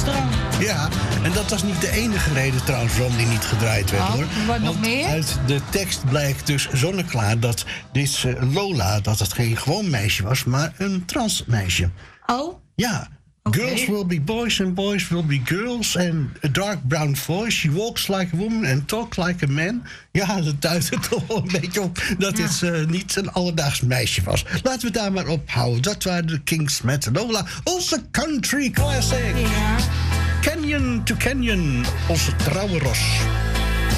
restaurant. Ja, en dat was niet de enige reden trouwens waarom die niet gedraaid werd, hoor. Wat nog Want meer? uit de tekst blijkt dus zonneklaar dat dit Lola, dat het geen gewoon meisje was, maar een transmeisje. Oh? Ja. Okay. Girls will be boys and boys will be girls. And a dark brown voice. She walks like a woman and talks like a man. Ja, dat duidt er toch wel een beetje op dat dit niet een alledaags meisje was. Laten we het daar maar ophouden. Dat waren de Kings met Lola. Onze country classic. Ja. Canyon to Canyon. Onze trouwe ros.